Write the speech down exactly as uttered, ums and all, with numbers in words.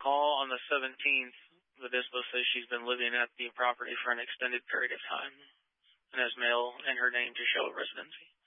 call on the seventeenth, the dispo says she's been living at the property for an extended period of time and has mail in her name to show residency.